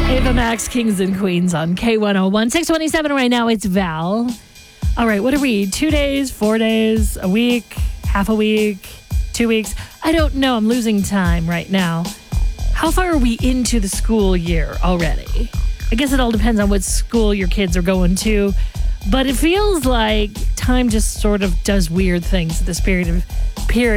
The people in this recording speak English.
Ava Max, Kings and Queens on K101. 627 right now, it's Val. All right, what are we? 2 days, 4 days, a week, half a week, 2 weeks? I don't know. I'm losing time right now. How far are we into the school year already? I guess it all depends on what school your kids are going to. But it feels like time just sort of does weird things at this period.